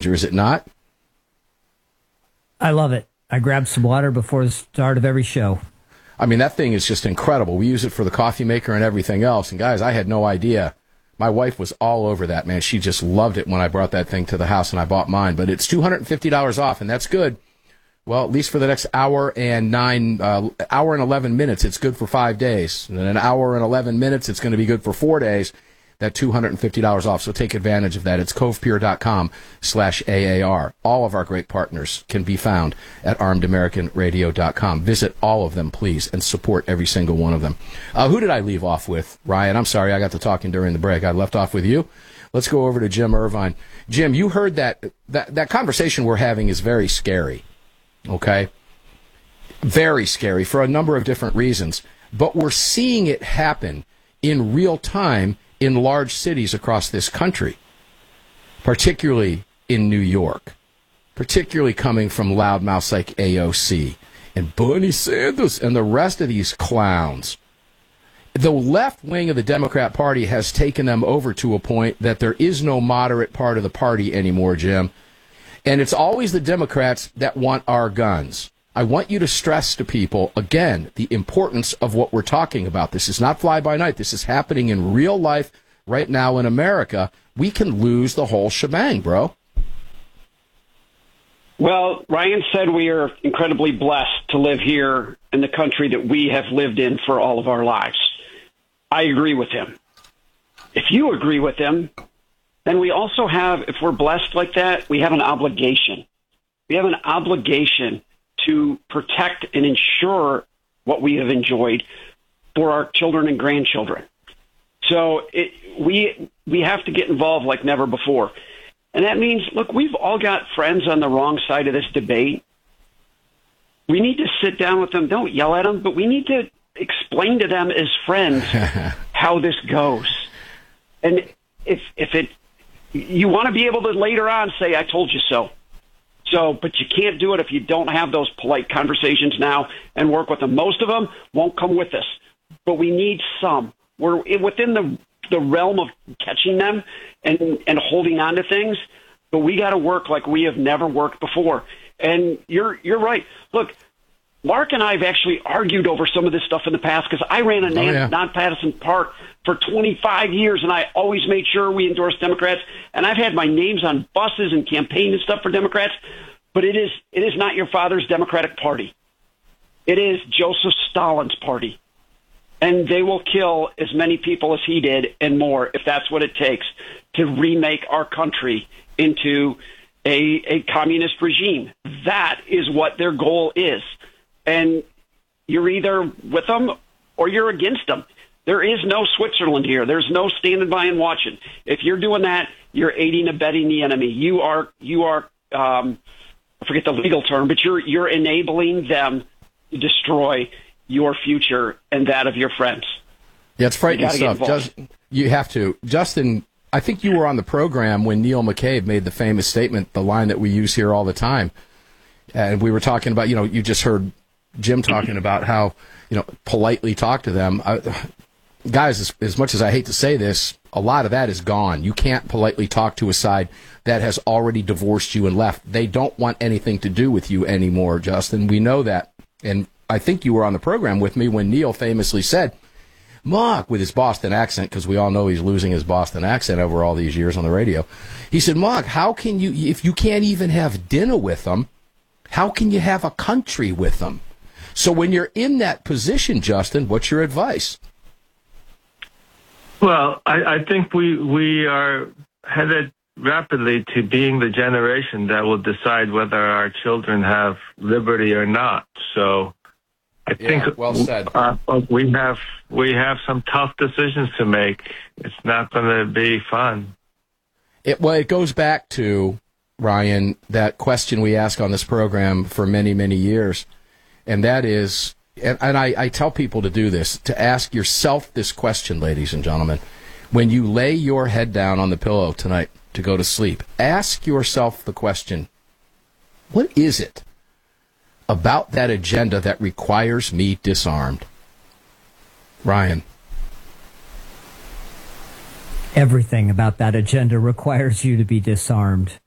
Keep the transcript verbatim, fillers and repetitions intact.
changer, is it not? I love it. I grab some water before the start of every show. I mean, that thing is just incredible. We use it for the coffee maker and everything else. And, guys, I had no idea. My wife was all over that, man. She just loved it when I brought that thing to the house and I bought mine. But it's two hundred fifty dollars off, and that's good. Well, at least for the next hour and nine, uh, hour and eleven minutes, it's good for five days. And an hour and eleven minutes, it's going to be good for four days. That two hundred fifty dollars off. So take advantage of that. It's covepure.com slash AAR. All of our great partners can be found at armed american radio dot com. Visit all of them, please, and support every single one of them. Uh, who did I leave off with, Ryan? I'm sorry, I got to talking during the break. I left off with you. Let's go over to Jim Irvine. Jim, you heard that that, that conversation we're having is very scary, okay? Very scary for a number of different reasons. But we're seeing it happen in real time in large cities across this country, particularly in New York, particularly coming from loudmouths like A O C and Bernie Sanders and the rest of these clowns. The left wing of the Democrat Party has taken them over to a point that there is no moderate part of the party anymore, Jim. And it's always the Democrats that want our guns. I want you to stress to people, again, the importance of what we're talking about. This is not fly-by-night. This is happening in real life right now in America. We can lose the whole shebang, bro. Well, Ryan said we are incredibly blessed to live here in the country that we have lived in for all of our lives. I agree with him. If you agree with him, then we also have, if we're blessed like that, we have an obligation. We have an obligation to protect and ensure what we have enjoyed for our children and grandchildren. So it, we we have to get involved like never before. And that means, look, we've all got friends on the wrong side of this debate. We need to sit down with them. Don't yell at them, but we need to explain to them as friends how this goes. And if if it, you want to be able to later on say, I told you so. So, but you can't do it if you don't have those polite conversations now and work with them. Most of them won't come with us, but we need some. We're within the the realm of catching them and, and holding on to things, but we got to work like we have never worked before. And you're you're right. Look, Mark and I have actually argued over some of this stuff in the past because I ran a oh, yeah. nonpartisan park for twenty-five years, and I always made sure we endorsed Democrats. And I've had my names on buses and campaign and stuff for Democrats, but it is it is not your father's Democratic Party. It is Joseph Stalin's party. And they will kill as many people as he did and more if that's what it takes to remake our country into a, a communist regime. That is what their goal is. And you're either with them or you're against them. There is no Switzerland here. There's no standing by and watching. If you're doing that, you're aiding and abetting the enemy. You are, you are, um, I forget the legal term, but you're you're enabling them to destroy your future and that of your friends. Yeah, it's frightening stuff. Just, you have to. Justin, I think you were on the program when Neil McCabe made the famous statement, the line that we use here all the time. And we were talking about, you know, you just heard Jim talking about how, you know, politely talk to them. I, guys, as, as much as I hate to say this, a lot of that is gone. You can't politely talk to a side that has already divorced you and left. They don't want anything to do with you anymore, Justin. We know that. And I think you were on the program with me when Neil famously said, Mark, with his Boston accent, because we all know he's losing his Boston accent over all these years on the radio. He said, Mark, how can you, if you can't even have dinner with them, how can you have a country with them? So when you're in that position, Justin, what's your advice? Well, I, I think we we are headed rapidly to being the generation that will decide whether our children have liberty or not. So I yeah, think well said. Uh, we have we have some tough decisions to make. It's not going to be fun. It, well, it goes back to, Ryan, that question we ask on this program for many, many years, and that is, and, and I, I tell people to do this, to ask yourself this question, ladies and gentlemen. When you lay your head down on the pillow tonight to go to sleep, ask yourself the question, what is it about that agenda that requires me disarmed? Ryan. Everything about that agenda requires you to be disarmed.